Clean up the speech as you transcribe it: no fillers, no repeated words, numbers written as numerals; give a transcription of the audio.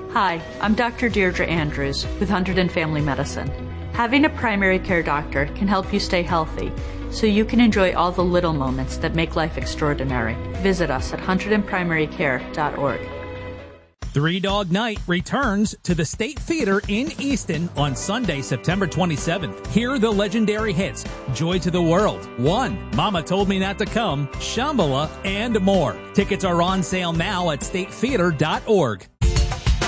Hi, I'm Dr. Deirdre Andrews with Hunterdon Family Medicine. Having a primary care doctor can help you stay healthy, so you can enjoy all the little moments that make life extraordinary. Visit us at hunterdonprimarycare.org. Three Dog Night returns to the State Theater in Easton on Sunday, September 27th. Hear the legendary hits, Joy to the World, One, Mama Told Me Not to Come, Shambhala, and more. Tickets are on sale now at statetheater.org.